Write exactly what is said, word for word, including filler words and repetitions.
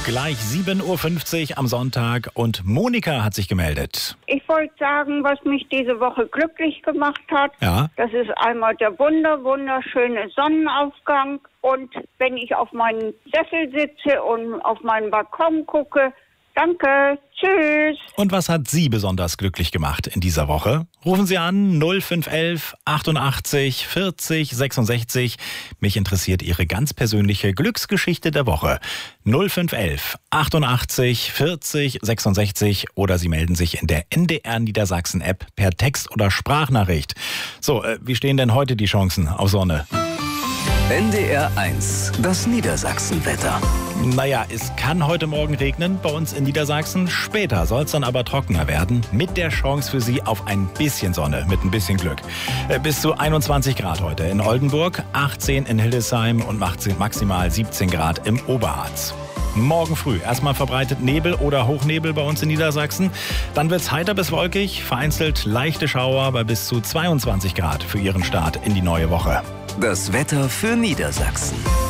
Gleich sieben Uhr fünfzig am Sonntag und Monika hat sich gemeldet. Ich wollte sagen, was mich diese Woche glücklich gemacht hat. Ja. Das ist einmal der wunder, wunderschöne Sonnenaufgang. Und wenn ich auf meinen Sessel sitze und auf meinen Balkon gucke, danke, tschüss. Und was hat Sie besonders glücklich gemacht in dieser Woche? Rufen Sie an null fünf elf achtundachtzig vierzig sechsundsechzig. Mich interessiert Ihre ganz persönliche Glücksgeschichte der Woche. null fünf elf achtundachtzig vierzig sechsundsechzig oder Sie melden sich in der N D R Niedersachsen App per Text oder Sprachnachricht. So, äh, wie stehen denn heute die Chancen auf Sonne? N D R eins, das Niedersachsenwetter. Naja, es kann heute Morgen regnen bei uns in Niedersachsen. Später soll es dann aber trockener werden. Mit der Chance für Sie auf ein bisschen Sonne, mit ein bisschen Glück. Bis zu einundzwanzig Grad heute in Oldenburg, achtzehn in Hildesheim und maximal siebzehn Grad im Oberharz. Morgen früh erstmal verbreitet Nebel oder Hochnebel bei uns in Niedersachsen. Dann wird es heiter bis wolkig, vereinzelt leichte Schauer bei bis zu zweiundzwanzig Grad für Ihren Start in die neue Woche. Das Wetter für Niedersachsen.